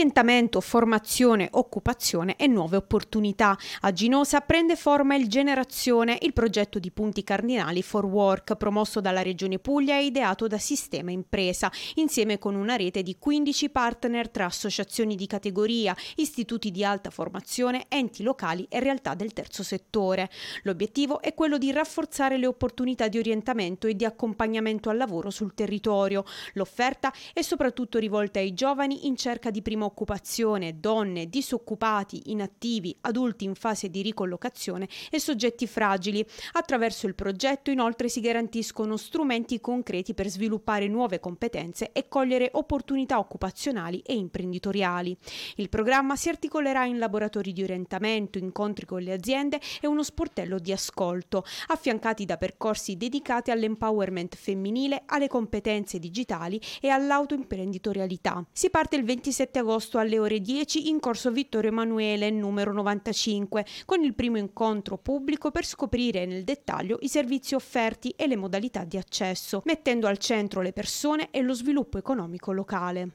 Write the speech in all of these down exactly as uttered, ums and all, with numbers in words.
orientamento, formazione, occupazione e nuove opportunità. A Ginosa prende forma il Generazione, il progetto di punti cardinali for work promosso dalla Regione Puglia e ideato da Sistema Impresa, insieme con una rete di quindici partner tra associazioni di categoria, istituti di alta formazione, enti locali e realtà del terzo settore. L'obiettivo è quello di rafforzare le opportunità di orientamento e di accompagnamento al lavoro sul territorio. L'offerta è soprattutto rivolta ai giovani in cerca di prima occupazione, donne, disoccupati, inattivi, adulti in fase di ricollocazione e soggetti fragili. Attraverso il progetto inoltre si garantiscono strumenti concreti per sviluppare nuove competenze e cogliere opportunità occupazionali e imprenditoriali. Il programma si articolerà in laboratori di orientamento, incontri con le aziende e uno sportello di ascolto, affiancati da percorsi dedicati all'empowerment femminile, alle competenze digitali e all'autoimprenditorialità. Si parte il ventisette agosto alle ore dieci in corso Vittorio Emanuele, numero novantacinque, con il primo incontro pubblico per scoprire nel dettaglio i servizi offerti e le modalità di accesso, mettendo al centro le persone e lo sviluppo economico locale.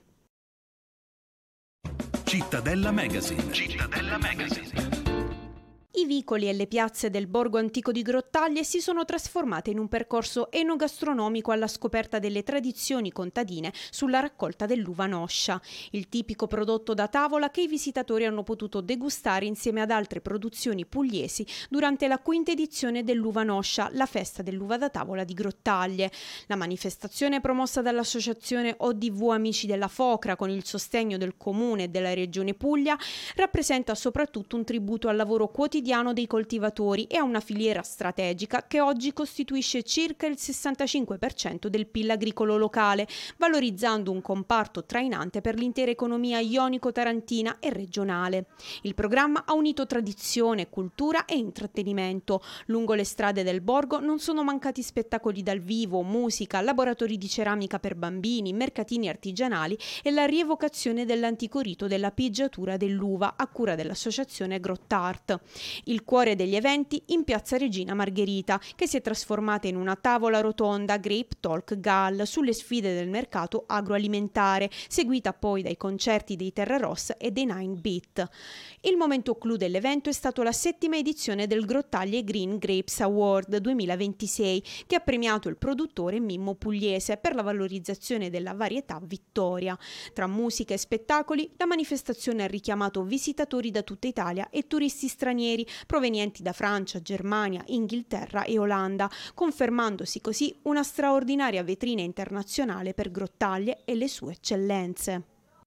Cittadella Magazine. Cittadella Magazine. I vicoli e le piazze del borgo antico di Grottaglie si sono trasformate in un percorso enogastronomico alla scoperta delle tradizioni contadine sulla raccolta dell'uva noscia, il tipico prodotto da tavola che i visitatori hanno potuto degustare insieme ad altre produzioni pugliesi durante la quinta edizione dell'uva noscia, la festa dell'uva da tavola di Grottaglie. La manifestazione, promossa dall'associazione O D V Amici della Focra con il sostegno del Comune e della Regione Puglia, rappresenta soprattutto un tributo al lavoro quotidiano dei coltivatori e a una filiera strategica che oggi costituisce circa il sessantacinque per cento del P I L agricolo locale, valorizzando un comparto trainante per l'intera economia ionico-tarantina e regionale. Il programma ha unito tradizione, cultura e intrattenimento. Lungo le strade del borgo non sono mancati spettacoli dal vivo, musica, laboratori di ceramica per bambini, mercatini artigianali e la rievocazione dell'antico rito della pigiatura dell'uva a cura dell'associazione Grottart. Il cuore degli eventi in piazza Regina Margherita, che si è trasformata in una tavola rotonda Grape Talk Gall sulle sfide del mercato agroalimentare, seguita poi dai concerti dei Terra Rossa e dei Nine Beat. Il momento clou dell'evento è stato la settima edizione del Grottaglie Green Grapes Award duemilaventisei, che ha premiato il produttore Mimmo Pugliese per la valorizzazione della varietà Vittoria. Tra musica e spettacoli, la manifestazione ha richiamato visitatori da tutta Italia e turisti stranieri provenienti da Francia, Germania, Inghilterra e Olanda, confermandosi così una straordinaria vetrina internazionale per Grottaglie e le sue eccellenze.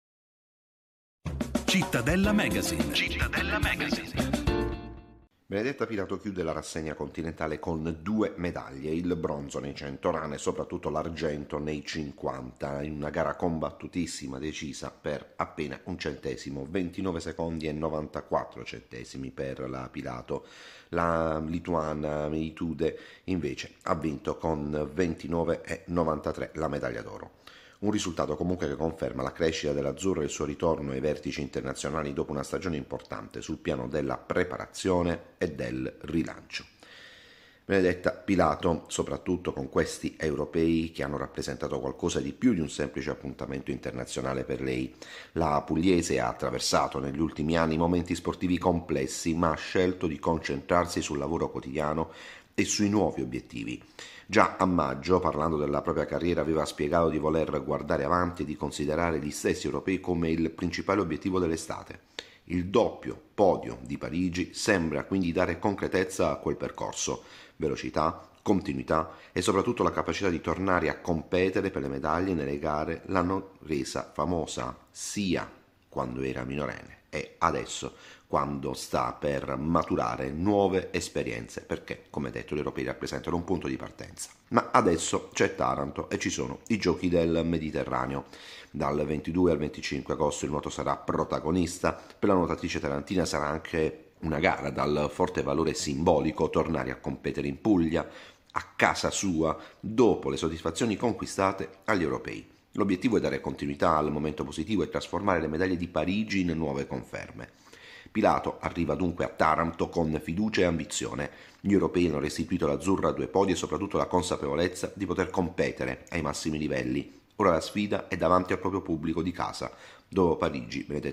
Cittadella Magazine. Cittadella Magazine. Benedetta Pilato chiude la rassegna continentale con due medaglie, il bronzo nei cento run e soprattutto l'argento nei cinquanta, in una gara combattutissima decisa per appena un centesimo, ventinove secondi e novantaquattro centesimi per la Pilato. La lituana Meitude invece ha vinto con ventinove e novantatré la medaglia d'oro. Un risultato comunque che conferma la crescita dell'azzurro e il suo ritorno ai vertici internazionali dopo una stagione importante sul piano della preparazione e del rilancio. Benedetta Pilato, soprattutto con questi europei che hanno rappresentato qualcosa di più di un semplice appuntamento internazionale per lei. La pugliese ha attraversato negli ultimi anni momenti sportivi complessi, ma ha scelto di concentrarsi sul lavoro quotidiano e sui nuovi obiettivi. Già a maggio, parlando della propria carriera, aveva spiegato di voler guardare avanti e di considerare gli stessi europei come il principale obiettivo dell'estate. Il doppio podio di Parigi sembra quindi dare concretezza a quel percorso, velocità, continuità e soprattutto la capacità di tornare a competere per le medaglie nelle gare l'hanno resa famosa sia quando era minorenne e adesso quando sta per maturare nuove esperienze, perché, come detto, gli europei rappresentano un punto di partenza. Ma adesso c'è Taranto e ci sono i Giochi del Mediterraneo. Dal ventidue al venticinque agosto il nuoto sarà protagonista, per la nuotatrice tarantina sarà anche una gara dal forte valore simbolico tornare a competere in Puglia, a casa sua, dopo le soddisfazioni conquistate agli europei. L'obiettivo è dare continuità al momento positivo e trasformare le medaglie di Parigi in nuove conferme. Pilato arriva dunque a Taranto con fiducia e ambizione. Gli europei hanno restituito all'azzurra due podi e soprattutto la consapevolezza di poter competere ai massimi livelli. Ora la sfida è davanti al proprio pubblico di casa. Dopo Parigi, Benedetta